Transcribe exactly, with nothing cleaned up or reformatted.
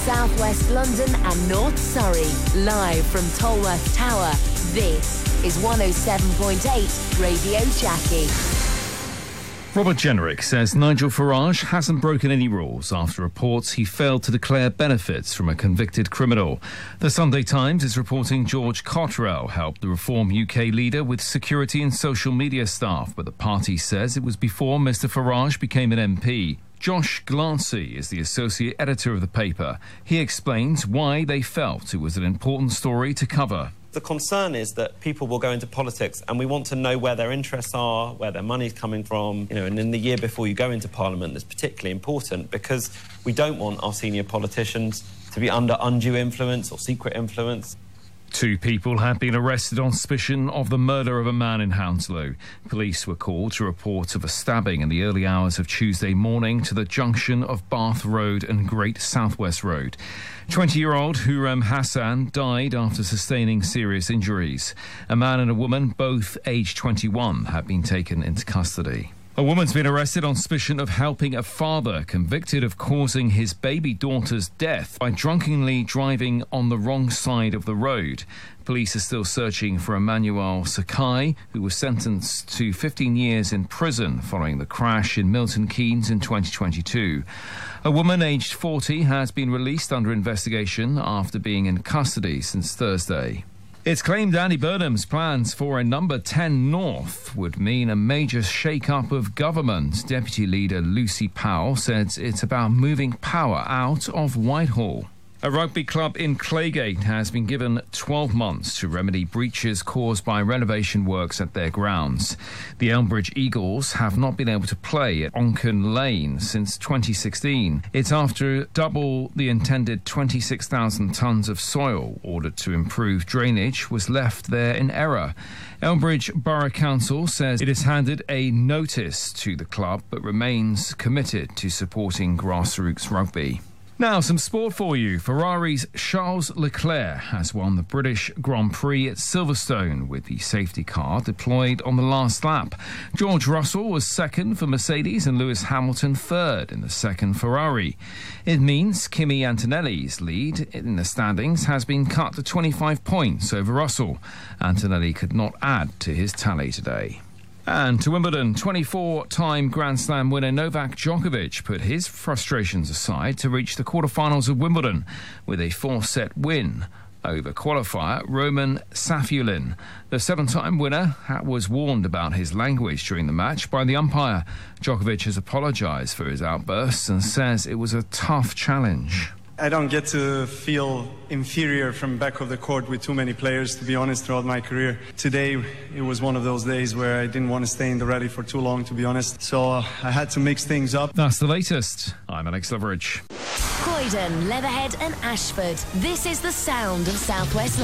South West London and North Surrey. Live from Tolworth Tower, this is one oh seven point eight Radio Jackie. Robert Jenrick says Nigel Farage hasn't broken any rules after reports he failed to declare benefits from a convicted criminal. The Sunday Times is reporting George Cottrell helped the Reform U K leader with security and social media staff, but the party says it was before Mr Farage became an M P. Josh Glancy is the associate editor of the paper. He explains why they felt it was an important story to cover. The concern is that people will go into politics and we want to know where their interests are, where their money's coming from, you know, and in the year before you go into Parliament, that's particularly important because we don't want our senior politicians to be under undue influence or secret influence. Two people have been arrested on suspicion of the murder of a man in Hounslow. Police were called to report of a stabbing in the early hours of Tuesday morning to the junction of Bath Road and Great Southwest Road. twenty-year-old Hurrem Hassan died after sustaining serious injuries. A man and a woman, both aged twenty-one, have been taken into custody. A woman's been arrested on suspicion of helping a father convicted of causing his baby daughter's death by drunkenly driving on the wrong side of the road. Police are still searching for Emmanuel Sakai, who was sentenced to fifteen years in prison following the crash in Milton Keynes in twenty twenty-two. A woman aged forty has been released under investigation after being in custody since Thursday. It's claimed Andy Burnham's plans for a number ten North would mean a major shake-up of government. Deputy Leader Lucy Powell says it's about moving power out of Whitehall. A rugby club in Claygate has been given twelve months to remedy breaches caused by renovation works at their grounds. The Elmbridge Eagles have not been able to play at Onchan Lane since twenty sixteen. It's after double the intended twenty-six thousand tonnes of soil ordered to improve drainage was left there in error. Elmbridge Borough Council says it has handed a notice to the club but remains committed to supporting grassroots rugby. Now, some sport for you. Ferrari's Charles Leclerc has won the British Grand Prix at Silverstone with the safety car deployed on the last lap. George Russell was second for Mercedes and Lewis Hamilton third in the second Ferrari. It means Kimi Antonelli's lead in the standings has been cut to twenty-five points over Russell. Antonelli could not add to his tally today. And to Wimbledon, twenty-four-time Grand Slam winner Novak Djokovic put his frustrations aside to reach the quarterfinals of Wimbledon with a four-set win over qualifier Roman Safiullin. The seven-time winner was warned about his language during the match by the umpire. Djokovic has apologised for his outbursts and says it was a tough challenge. I don't get to feel inferior from back of the court with too many players, to be honest, throughout my career. Today, it was one of those days where I didn't want to stay in the rally for too long, to be honest. So uh, I had to mix things up. That's the latest. I'm Alex Loveridge. Croydon, Leatherhead and Ashford. This is the sound of South West